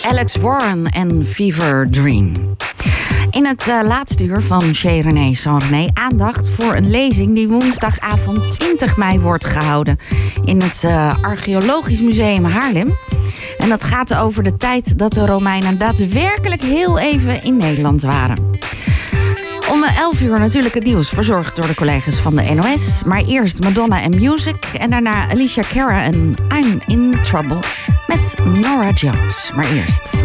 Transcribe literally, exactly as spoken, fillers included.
Alex Warren en Fever Dream. In het uh, laatste uur van Chez René Sans René aandacht voor een lezing die woensdagavond twintig mei wordt gehouden in het uh, Archeologisch Museum Haarlem. En dat gaat over de tijd dat de Romeinen daadwerkelijk heel even in Nederland waren. Om elf uur natuurlijk het nieuws, verzorgd door de collega's van de N O S. Maar eerst Madonna en Music en daarna Alicia Cara en I'm in Trouble met Norah Jones. Maar eerst...